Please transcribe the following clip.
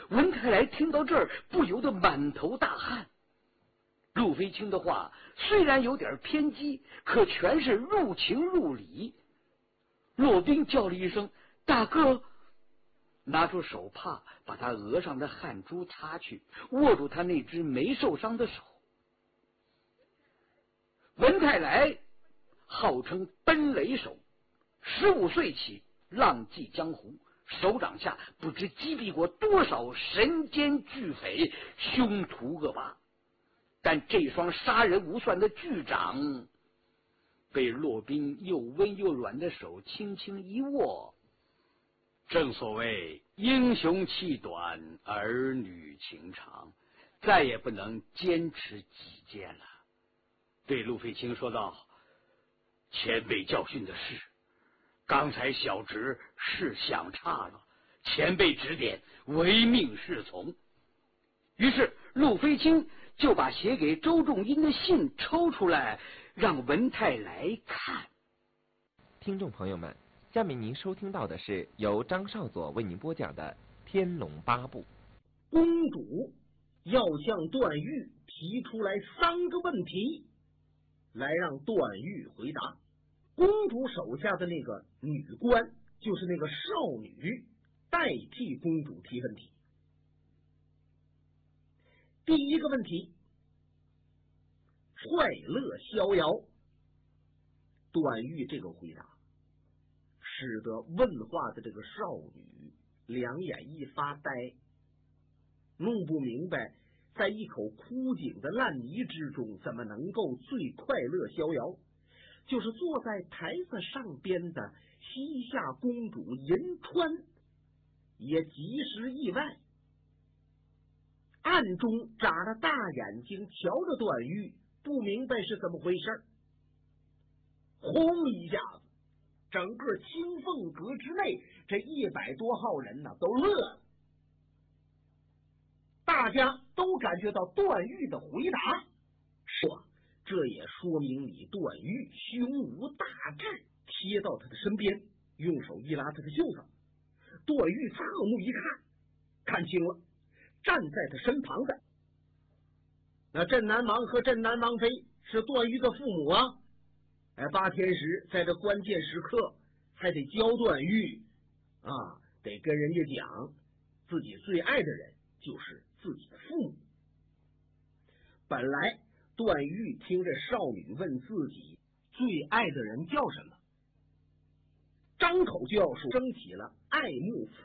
文太来听到这儿，不由得满头大汗。陆飞卿的话虽然有点偏激，可全是入情入理。骆宾叫了一声“大哥”，拿出手帕把他额上的汗珠擦去，握住他那只没受伤的手。文太来号称奔雷手，15岁起浪迹江湖，手掌下不知击毙过多少神奸巨匪、凶徒恶霸。但这双杀人无算的巨掌被骆宾又温又软的手轻轻一握。 正所谓英雄气短，儿女情长，再也不能坚持己见了。对陆飞卿说道：“前辈教训的是，刚才小侄是想差了，前辈指点，唯命是从。” 于是陆飞卿就把写给周仲殷的信抽出来，让文太来看。 听众朋友们，下面您收听到的是由张少佐为您播讲的《天龙八部》。 公主要向段誉提出来3个问题，来让段誉回答。公主手下的那个女官，就是那个少女，代替公主提问题。第一个问题，快乐逍遥。段誉这个回答使得问话的这个少女两眼一发呆，弄不明白在一口枯井的烂泥之中怎么能够最快乐逍遥。就是坐在台子上边的西夏公主银川也极时意外，暗中眨着大眼睛瞧着段誉，不明白是怎么回事。轰一下子，整个清凤阁之内这100多号人呢都乐了，大家都感觉到段誉的回答说，这也说明你段誉胸无大志。贴到他的身边，用手一拉他的袖子，段誉侧目一看，看清了站在他身旁的那镇南王和镇南王妃是段誉的父母啊。8天时在这关键时刻还得教段誉啊，得跟人家讲自己最爱的人就是自己的父母。本来段誉听着少女问自己最爱的人叫什么，张口就要说，升起了爱慕